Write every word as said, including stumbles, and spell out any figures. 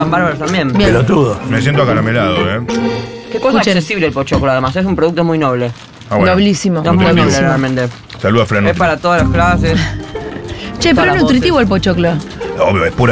bárbaros también. Bien. Pelotudo. Me siento acaramelado, ¿eh? Qué cosa Escuchen. accesible el pochoclo, además. Es un producto muy noble. Ah, bueno. Noblísimo. Es muy Nutritivo. noble, realmente. Saludos a Fran. Es para todas las clases. Che, pero Para es nutritivo voces. el pochoclo. Obvio, es pura